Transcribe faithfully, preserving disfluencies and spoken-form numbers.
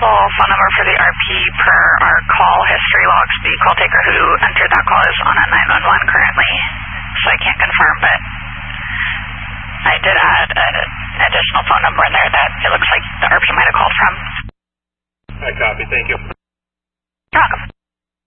available phone number for the R P per our call history logs. The call taker who entered that call is on a nine one one currently, so I can't confirm, but I did add an additional phone number in there that it looks like the R P might have called from. I copy, thank you.